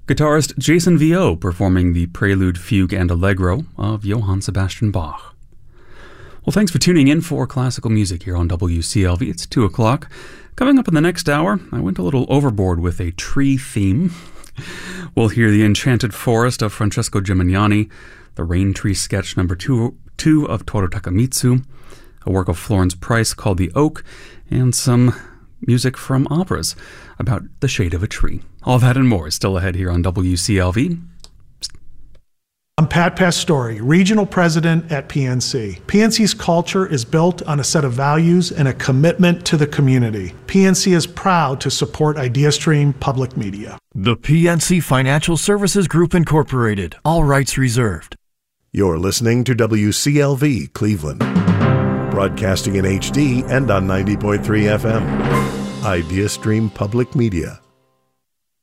Guitarist Jason Viau performing the Prelude, Fugue, and Allegro of Johann Sebastian Bach. Well, thanks for tuning in for classical music here on WCLV. It's 2 o'clock. Coming up in the next hour, I went a little overboard with a tree theme. We'll hear The Enchanted Forest of Francesco Gimignani, the Rain Tree Sketch number 2 of Toru Takemitsu, a work of Florence Price called The Oak, and some music from operas about the shade of a tree. All that and more is still ahead here on WCLV. I'm Pat Pastore, Regional President at PNC. PNC's culture is built on a set of values and a commitment to the community. PNC is proud to support IdeaStream Public Media. The PNC Financial Services Group Incorporated. All rights reserved. You're listening to WCLV Cleveland. Broadcasting in HD and on 90.3 FM. IdeaStream Public Media.